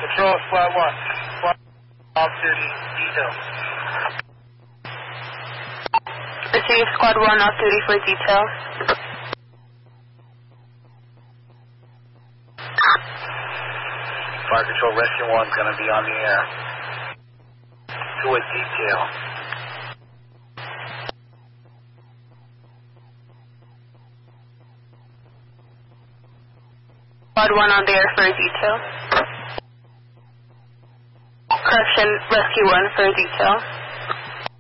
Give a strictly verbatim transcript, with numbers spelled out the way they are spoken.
Patrol Squad one. Squad Officer detail. Receive Squad one off duty for detail. Fire Control Rescue one's going to be on the air. To a detail. Squad one on the air for detail. Correction, Rescue one for detail.